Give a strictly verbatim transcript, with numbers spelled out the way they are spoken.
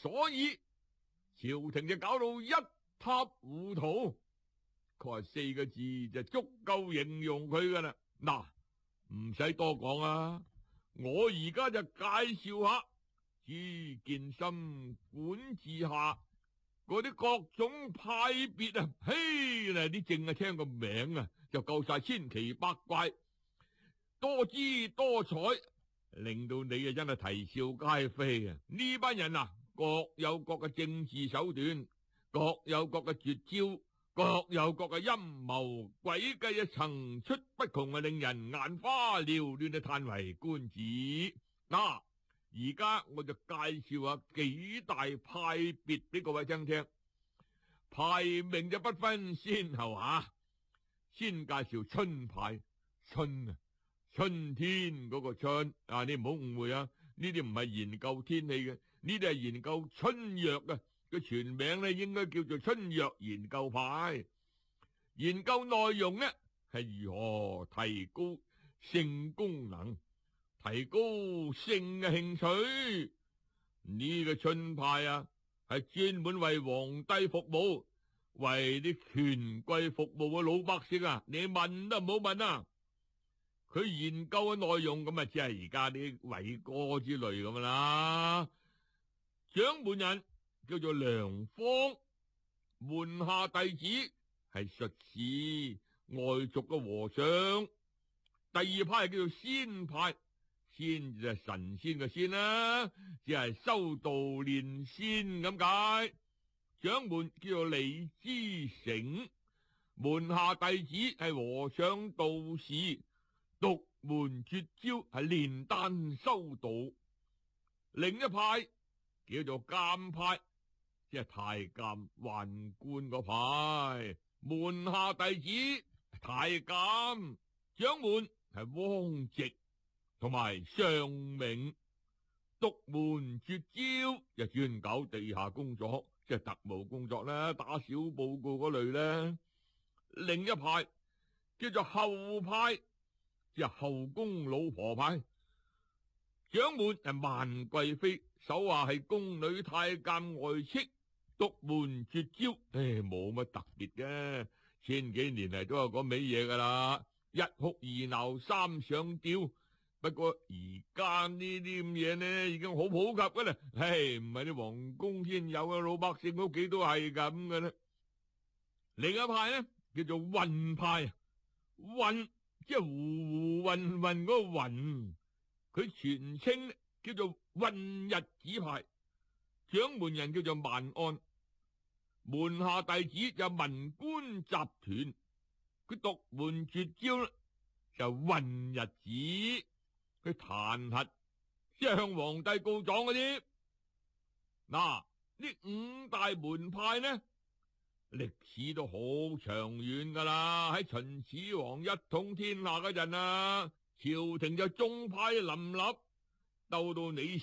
所以朝廷就搞到一塌糊塗。佢話四個字就足夠形容佢噶啦。嗱，唔使多講啊，我而家就介紹下朱見深管治下嗰啲各種派別啊。嘿，嗱啲淨係聽個名啊就夠晒千奇百怪，多姿多彩，令到你啊真係啼笑皆非啊！呢班人啊，各有各嘅政治手段，各有各嘅絕招，各有各嘅陰謀詭計啊，層出不窮啊，令人眼花繚亂啊，嘆為觀止。嗱，而家我就介紹下幾大派別俾各位聽聽，排名就不分先後啊。先介紹春派，春啊，春天嗰個春啊，你唔好誤會啊，呢啲唔係研究天氣嘅，呢啲係研究春藥啊。個全名咧應該叫做春藥研究派。研究內容呢係如何提高性功能，提高性嘅興趣。呢個春派啊係專門為皇帝服務，為啲權貴服務嘅老百姓啊，你問都唔好問啊。佢研究嘅內容咁啊，只係而家啲偉哥之類咁啦。掌門人叫做梁方，門下弟子係術士、外族嘅和尚。第二派係叫做仙派，仙就係神仙嘅仙啦，只係修道練仙咁解。掌門叫做李之成，門下弟子係和尚道士，獨門絕招係煉丹修道。另一派叫做監派，即係太監宦官嗰派，門下弟子太監，掌門係汪直同埋尚明，獨門絕招就專搞地下工作，即係特務工作啦，打小報告嗰類啦。另一派叫做後派，即係後宮老婆派，掌門係萬貴妃，手下係宮女太監外戚，獨門絕招，唉，冇乜特別嘅，千幾年嚟都有嗰味嘢噶啦，一哭二鬧三上吊。不過而家呢啲咁嘢呢，已經好普及噶啦，唉，唔係啲皇宮先有嘅，老百姓屋企都係咁嘅啦。另一派呢叫做混派，混即係糊糊混混嗰個混，佢全稱叫做混日子派，掌門人叫做萬安，門下弟子就文官集團，佢獨門絕招就混日子，佢彈劾即係向皇帝告狀嗰啲。嗱，呢五大門派呢，歷史都好長遠噶啦。喺秦始皇一統天下嗰陣啊，朝廷就宗派林立，鬥到你